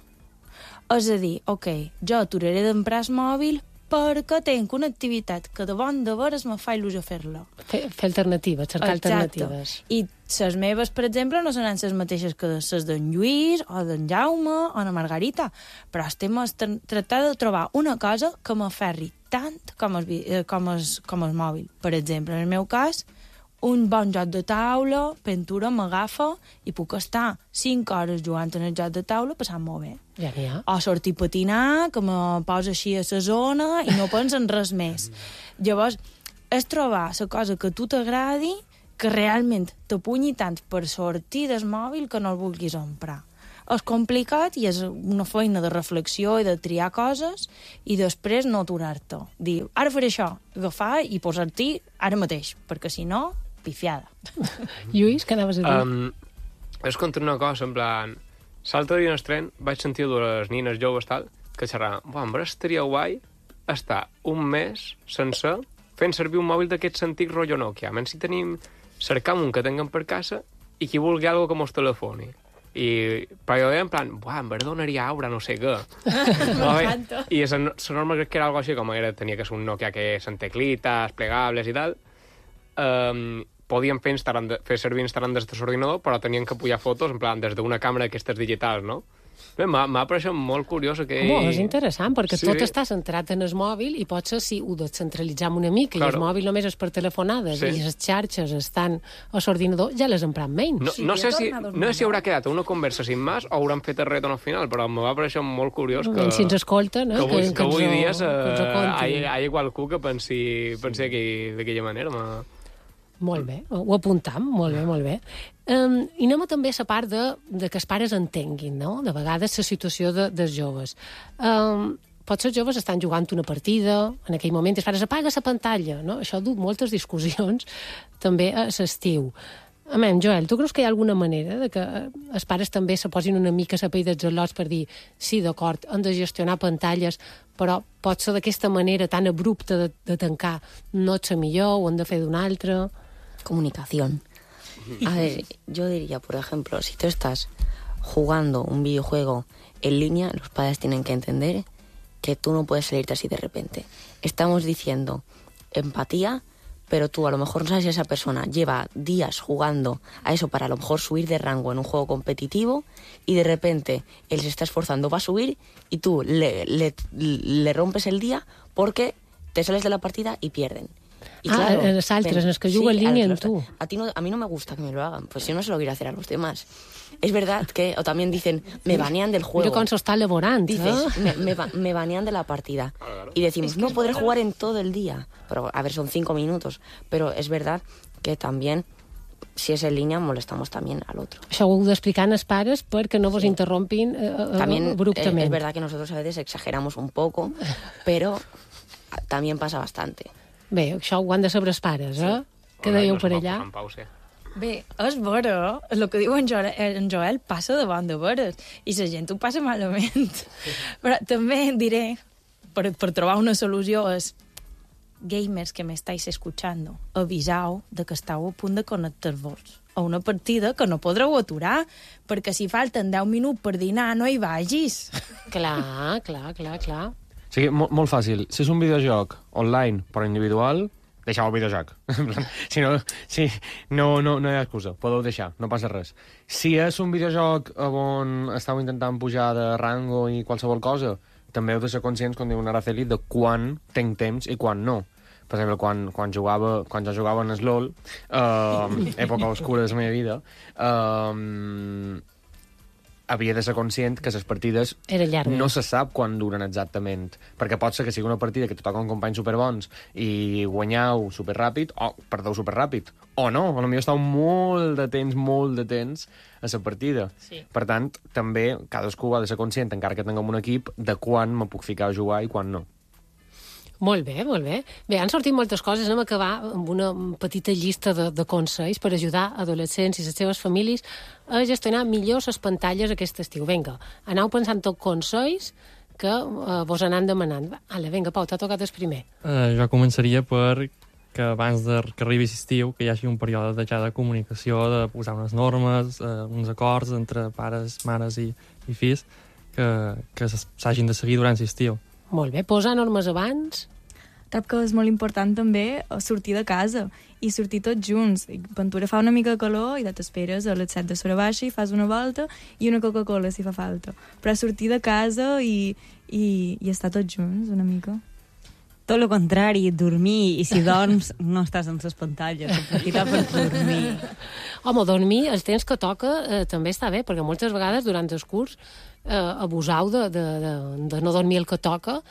És a dir, ok, jo aturaré d'emprar el mòbil perquè tenc una activitat que de bon de veres me fa il·lusió fer-la. Fer, fer alternatives, cercar Exacte. alternatives. I les meves, per exemple, no seran les mateixes que les d'en Lluís, o d'en Jaume, o de Margarita, però estem a tractar de trobar una cosa que m'aferri tant com el, com, el, com el mòbil. Per exemple, en el meu cas, un bon joc de taula, pintura, m'agafa i puc estar cinc hores jugant en el joc de taula passant molt bé. Ja n'hi ha. O sortir a patinar, que me posa així a la zona i no penso en res més. Llavors, és trobar la cosa que a tu t'agradi que realment t'apunyi tant per sortir del mòbil que no el vulguis emprar. És complicat i és una feina de reflexió i de triar coses i després no aturar-te. Dir, ara faré això, agafar i posar-t'hi ara mateix, perquè si no, pifiada. Lluís, què anaves a dir? Um, és contra una cosa, en plan... L'altre dia en el tren vaig sentir de les nines joves tal, que xerraven, buah, em estaria guai estar un mes sense fent servir un mòbil d'aquests antics rotllo Nokia. Menys si tenim, cercam un que tinguem per casa i qui vulgui alguna que mos telefoni. I, però jo deia en plan, buah, em donaria aura, no sé què. M'encanta. I la norma crec que era algo així, com era, tenia que ser un Nokia que són teclites, plegables i tal. Um, podien fer, instal·lant, fer servir instal·lant des de l'ordinador, però tenien que pujar fotos, en plan, des d'una càmera d'aquestes digitals, no? M'ha pareixet molt curiós que... Home, és interessant, perquè sí. tot està centrat en el mòbil i potser si ho descentralitzam una mica claro. I el mòbil només és per telefonades sí. I les xarxes estan a l'ordinador, ja les empram menys. No, no, sé si, no sé si haurà quedat una conversa sin més o hauran fet el retorn al final, però m'ha pareixet molt curiós que... Si ens escolten, eh? Que, que, que, que avui dia hi ha, hi ha qualcú que pensi, pensi d'aquella manera. Ma... Molt bé, ho apuntam, molt bé, molt bé. Um, I anem a també a la part de, de que els pares entenguin, no? De vegades la situació de, dels joves. Um, potser els joves estan jugant una partida, en aquell moment els pares apaga la pantalla, no? Això du moltes discussions també a l'estiu. Amén, Joel, tu creus que hi ha alguna manera de que els pares també se posin una mica a la pell dels al·lots per dir sí, d'acord, hem de gestionar pantalles, però pot ser d'aquesta manera tan abrupta de, de tancar no és la millor, ho hem de fer d'una altra... Comunicación. A ver, yo diría, por ejemplo, si tú estás jugando un videojuego en línea, los padres tienen que entender que tú no puedes salirte así de repente. Estamos diciendo empatía, pero tú a lo mejor no sabes si esa persona lleva días jugando a eso para a lo mejor subir de rango en un juego competitivo y de repente él se está esforzando para subir y tú le, le, le rompes el día porque te sales de la partida y pierden. Y ah, claro, los altres, los que juegan sí, en línea en tú. A, ti no, a mí no me gusta que me lo hagan, pues yo no se lo quiero hacer a los demás. Es verdad que, o también dicen, me banean del juego. Pero con eso está laborando. Dices, ¿eh? me, me, me banean de la partida. Y decimos, es que no podré bueno. jugar en todo el día. Pero, a ver, son cinco minutos. Pero es verdad que también, si es en línea, molestamos también al otro. Això ho heu d'explicar als pares perquè no vos sí. interrompin eh, también, abruptamente. Eh, es verdad que nosotros a veces exageramos un poco, pero también pasa bastante. Bé, això ho han de saber els pares, eh? Sí. Què dèieu per allà? Bé, és vera, el que diu en Joel, en Joel passa davant de veres, i la gent ho passa malament. Però també diré, per, per trobar una solució, és gamers que m'estáis escuchando, avisau de que estàu a punt de connectar-vos a una partida que no podreu aturar, perquè si falten deu minuts per dinar no hi vagis. Clar, clar, clar, clar. O sigui, molt, molt fàcil. Si és un videojoc online però individual, deixeu el videojoc. si no, si, no, no, no hi ha excusa. Podeu deixar, no passa res. Si és un videojoc on estàu intentant pujar de rango i qualsevol cosa, també heu de ser conscients, com diu Araceli, de quan tinc temps i quan no. Per exemple, quan, quan, jugava, quan jo jugava en el LOL, uh, època oscura de la meva vida, uh, havia de ser conscient que les partides no se sap quan duren exactament, perquè pot ser que sigui una partida que te toca un company superbons i guanyau superràpid, o perdeu superràpid, o no, potser estàu molt de temps, molt de temps a la partida. Sí. Per tant, també cadascú ha de ser conscient, encara que tinguem un equip, de quan me puc ficar a jugar i quan no. Molt bé, molt bé. Bé, han sortit moltes coses. Anem a acabar amb una petita llista de, de consells per ajudar adolescents i les seves famílies a gestionar millor les pantalles aquest estiu. Vinga, aneu pensant tot consells que uh, vos anant demanant. Ale, vinga, Pau, t'ha tocat el primer. Uh, jo començaria per que abans de que arribi l'estiu que hi hagi un període de, ja de comunicació, de posar unes normes, uh, uns acords entre pares, mares i, i fills que, que s'hagin de seguir durant l'estiu. Molt bé, posar normes abans. Cap que és molt important també sortir de casa i sortir tots junts. Ventura fa una mica de calor i t'esperes a les set de sora baixa i fas una volta i una Coca-Cola si fa falta. Però sortir de casa i, i, i estar tots junts una mica. Tot el contrari, dormir, i si dorms no estàs amb les pantalles, aprofitar per dormir. Home, dormir, el temps que toca eh, també està bé, perquè moltes vegades durant el curs eh, abusau de, de, de, de no dormir el que toca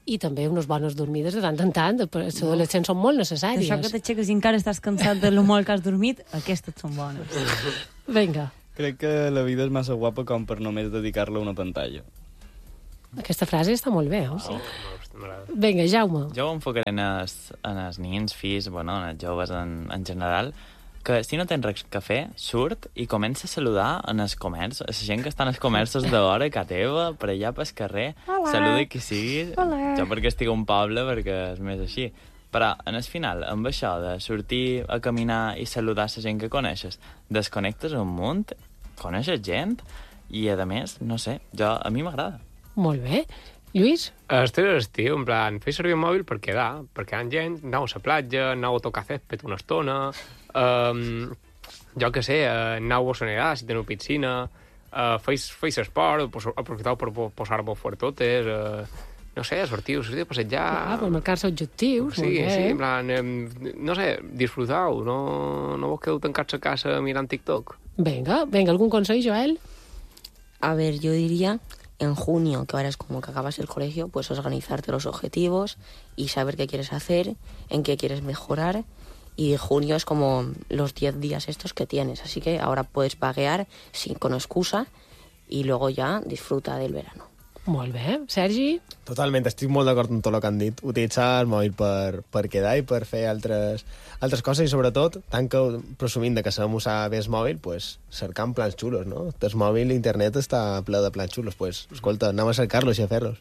i també unes bones dormides de tant en tant. Les adolescents són molt necessàries. Això que t'aixeques i encara estàs cansat de lo molt que has dormit, aquestes són bones. Vinga. Crec que la vida és massa guapa com per només dedicar-la a una pantalla. Aquesta frase està molt bé, eh? Sí. Vinga, Jaume. Jo ho enfocaré en els, en els nins, fills, bueno, en els joves en, en general, que si no tens res que fer, surt i comença a saludar en els comerços, la gent que està en els comerços d'hora a casa teva, per allà pel carrer, Hola. saluda qui sigui, Hola. jo perquè estic a un poble, perquè és més així. Però, en el final, amb això de sortir a caminar i saludar la gent que coneixes, desconnectes un munt, coneixes gent, i, a més, no sé, jo, a mi m'agrada. Molt bé. Lluís? Estic a l'estiu, en plan, feia servir el mòbil per quedar, perquè hi ha gent, anau a la platja, anau a tocar césped una estona, um, jo què sé, uh, anau a sonar, si teniu piscina, uh, feis, feis esport, aprofitau per posar-vos fuertotes, uh, no sé, sortiu, sortiu a passejar... Ah, per marcar-se objectius. Sí, sí, en plan, eh, no sé, disfrutau, no, no vos quedeu tancats a casa mirant TikTok. Venga, venga, ¿algún consejo, Joel? A ver, yo diría... En junio, que ahora es como que acabas el colegio, pues organizarte los objetivos y saber qué quieres hacer, en qué quieres mejorar. Y junio es como los diez días estos que tienes. Así que ahora puedes vaguear sin, con excusa y luego ya disfruta del verano. Molt bé. Sergi? Totalment, estic molt d'acord amb tot el que han dit. Utilitzar el mòbil per, per quedar i per fer altres, altres coses i, sobretot, tant que presumint de que sabem usar bé el mòbil, pues, cercant plans xulos, no? El mòbil, internet està ple de plans xulos. Pues, escolta, anem a cercar-los i a fer-los.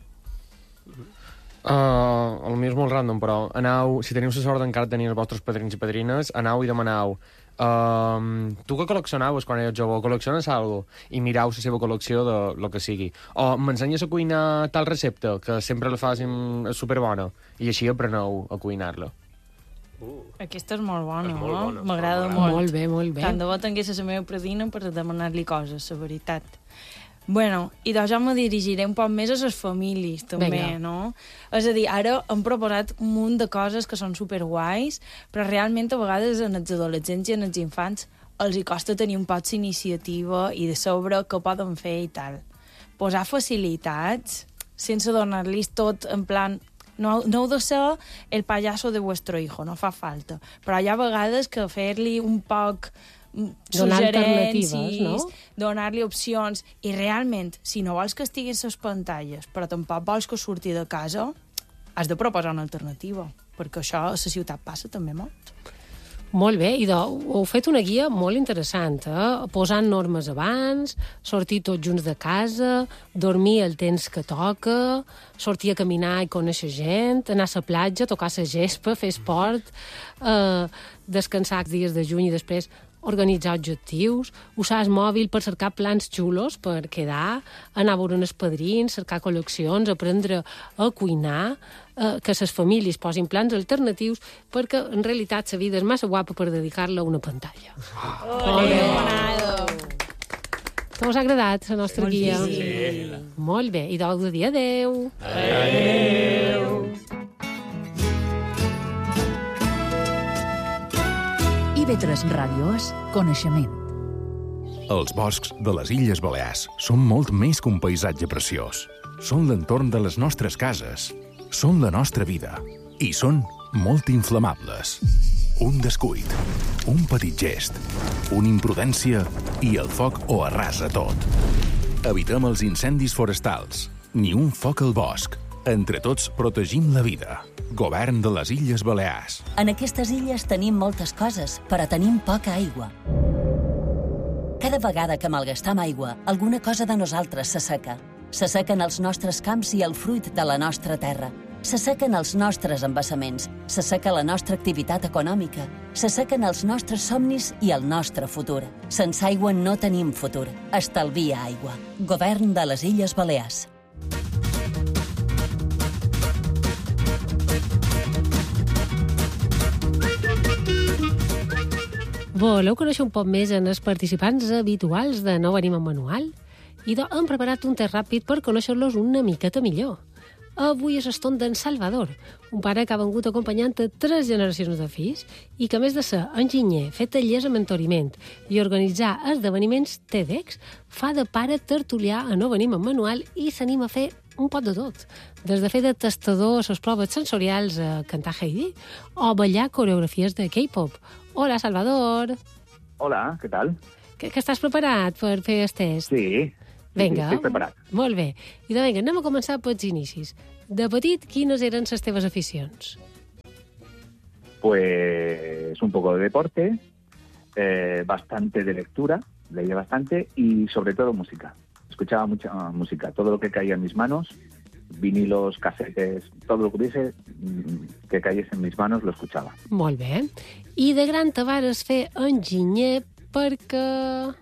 Uh, el meu és molt random, però anau, si teniu la sort d'encara tenir els vostres padrins i padrines, anau i demanau Uh, tu que col·leccionaves quan eres jove, col·lecciones alguna cosa i mirau la seva col·lecció de lo que sigui, o m'ensenyes a cuinar tal recepta que sempre la fas superbona i així apreneu a cuinar-la. Uh. Aquesta és molt bona, és molt no? bona, M'agrada molt, molt. Molt bé, molt bé. Tant de bo tingués la meva predina per demanar-li coses, la veritat. Bueno, i doncs jo me dirigiré un poc més a les famílies, també, Venga. no? És a dir, ara hem proposat un munt de coses que són superguais, però realment a vegades en els adolescents i en els infants els hi costa tenir un poc d'iniciativa i de saber què poden fer i tal. Posar facilitats sense donar-los tot en plan... No, no heu de ser el payaso de vuestro hijo, no fa falta. Però hi ha vegades que fer-li un poc... Donar alternatives, no? Donar-li opcions, i realment, si no vols que estiguin les pantalles, però tampoc vols que surti de casa, has de proposar una alternativa, perquè això a la ciutat passa també molt. Molt bé, i heu fet una guia molt interessant, eh? Posant normes abans, sortir tots junts de casa, dormir el temps que toca, sortir a caminar i conèixer gent, anar a la platja, tocar la gespa, fer esport, eh, descansar els dies de juny i després organitzar objectius, usar el mòbil per cercar plans xulos per quedar, anar a veure els padrins, cercar col·leccions, aprendre a cuinar, eh, que les famílies posin plans alternatius, perquè en realitat la vida és massa guapa per dedicar-la a una pantalla. Oh, molt bé. Que us ha agradat la nostra Molt guia? sí. Molt bé, i doncs de dir adeu. Adeu. I ve tres Ràdio és coneixement. Els boscs de les Illes Balears són molt més que un paisatge preciós. Són l'entorn de les nostres cases, són la nostra vida i són molt inflamables. Un descuit, un petit gest, una imprudència i el foc ho arrasa tot. Evitem els incendis forestals, ni un foc al bosc. Entre tots protegim la vida. Govern de les Illes Balears. En aquestes illes tenim moltes coses, però tenim poca aigua. Cada vegada que malgastam aigua, alguna cosa de nosaltres se seca. Se sequen els nostres camps i el fruit de la nostra terra. Se sequen els nostres embassaments. Se seca la nostra activitat econòmica. Se sequen els nostres somnis i el nostre futur. Sense aigua no tenim futur. Estalvia aigua. Govern de les Illes Balears. Voleu conèixer un poc més en els participants habituals de No Venim amb Manual? I doncs hem preparat un test ràpid per conèixer-los una miqueta millor. Avui és eston d'en Salvador, un pare que ha vengut acompanyant a tres generacions de fills i que, a més de ser enginyer, fer tallers a mentoriment i organitzar esdeveniments TEDx, fa de pare tertulià a No Venim amb Manual i s'anima a fer un pot de tot. Des de fer de testador a les proves sensorials a cantar Heidi o ballar coreografies de K-pop. Hola, Salvador. Hola, què tal? Que, que estàs preparat per fer el test? Sí, Vinga, sí, estic preparat. Molt bé. I de vinga, anem a començar pels inicis. De petit, quines eren les teves aficions? Pues un poco de deporte, eh, bastante de lectura, leía bastante y sobre todo música. Escuchaba mucha uh, música, todo lo que caía en mis manos, vinilos, casetes, todo lo que hubiese mm, que cayese en mis manos lo escuchaba. Molt bé. I de gran te vares fer enginyer perquè...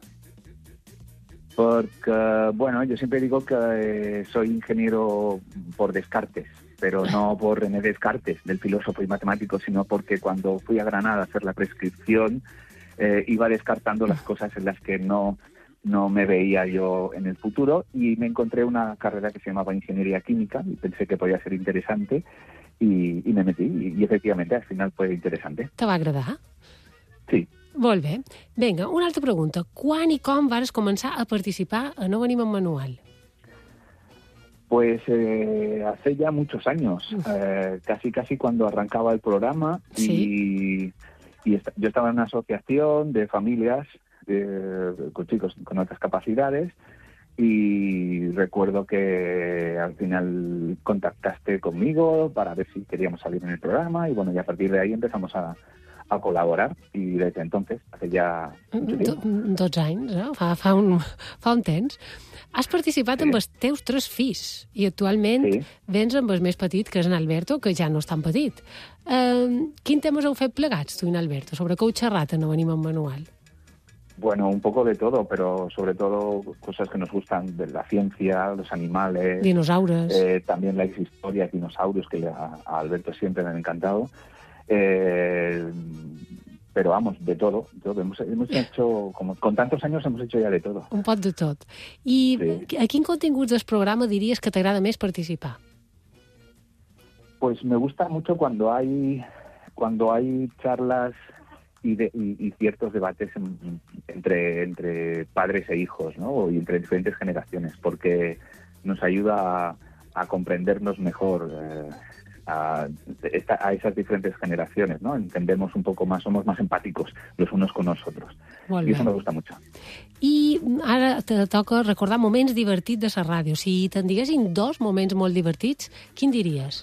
Porque, bueno, yo siempre digo que eh, soy ingeniero por descartes, pero no por René Descartes, del filósofo y matemático, sino porque cuando fui a Granada a hacer la prescripción eh, iba descartando las cosas en las que no, no me veía yo en el futuro y me encontré una carrera que se llamaba Ingeniería Química y pensé que podía ser interesante y, y me metí y, y efectivamente al final fue interesante. Te va agradar? Sí. Molt bé. Vinga, una altra pregunta. Quan i com vas començar a participar a No venim en manual? Pues eh, hace ya muchos años, eh, casi casi cuando arrancaba el programa y, y est- yo estaba en una asociación de familias eh, con chicos con otras capacidades y recuerdo que al final contactaste conmigo para ver si queríamos salir en el programa y bueno, y a partir de ahí empezamos a, a colaborar y desde entonces, hace ya mucho Do, tiempo. dotze anys, eh? Fa, fa, un, fa un temps. Has participat sí. amb els teus tres fills i actualment sí. vens amb el més petit, que és en Alberto, que ja no és tan petit. Uh, quin temes heu fet plegats, tu i en Alberto? Sobre què heu xerrat a No venim en manual? Bueno, un poco de todo, pero sobre todo cosas que nos gustan de la ciencia, los animales. Dinosaurios. Eh, también las historias, dinosaurios, que a, a Alberto siempre me han encantado. Eh, pero vamos, de todo. De todo. Hemos, hemos hecho, como con tantos años hemos hecho ya de todo. Un pot de tot. I sí. a quin contingut del programa diries que t'agrada més participar? Pues me gusta mucho cuando hay, cuando hay charlas y, de, y, y ciertos debates en, entre, entre padres e hijos, ¿no? Y entre diferentes generaciones, porque nos ayuda a, a comprendernos mejor eh, a, a esas diferentes generaciones, ¿no? Entendemos un poco más, somos más empáticos los unos con nosotros. Molt I això bé. me gusta mucho. I ara te toca recordar moments divertits de la ràdio. Si te'n diguessin dos moments molt divertits, quin diries?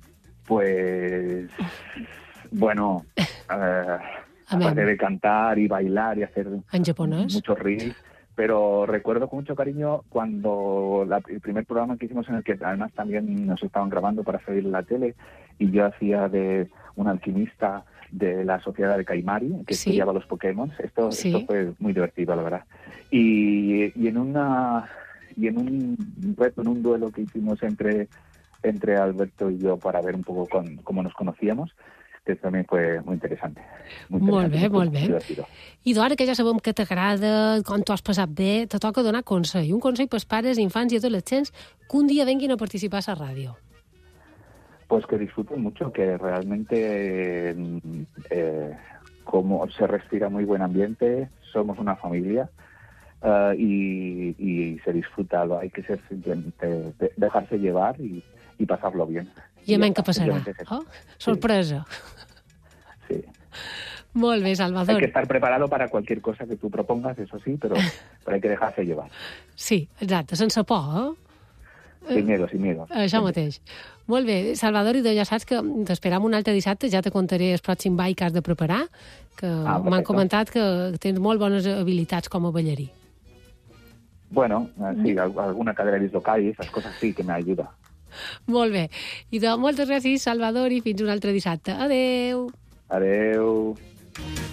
Pues, bueno, eh, aparte de cantar y bailar y hacer en japonés muchos reels, pero recuerdo con mucho cariño cuando la, el primer programa que hicimos en el que además también nos estaban grabando para salir en la tele y yo hacía de un alquimista de la sociedad de Kaimari, que Sí. estudiaba los Pokémon. Esto, Sí. esto fue muy divertido, la verdad. Y, y en una y en un reto, en un duelo que hicimos entre, entre Alberto y yo para ver un poco con, cómo nos conocíamos, que también fue muy interesante. Muy Molt bé, interesante, molt muy bé. divertido. I d'ara que ja sabem que t'agrada, com t'ho has passat bé, te toca donar consell. Un consell pels pares, infants i adolescents que un dia venguin a participar a la ràdio. Pues que disfruten mucho, que realmente eh, como se respira muy buen ambiente, somos una familia uh, y, y se disfruta. Hay que ser simplemente de, dejarse llevar y, y pasarlo bien. I a ya men què está, passarà? simplemente es eso. Oh? Sorpresa. Sí. Molt bé, Hay Salvador. que estar preparado para cualquier cosa que tú propongas, eso sí, pero, pero hay que dejarse llevar. Sí, exacte, sense por, eh? Sin miedo, sin miedo. Això mateix. Molt bé, Salvador, i ja saps que t'esperam un altre dissabte, ja te contaré el pròxim ball que has de preparar, que Ah, m'han perfecto. comentat que tens molt bones habilitats com a ballarí. Bueno, sí, al- alguna cadera dislocal y esas cosas sí que me ayuda. Molt bé. I de moltes gràcies, Salvador, i fins un altre dissabte. Adeu! Adeu.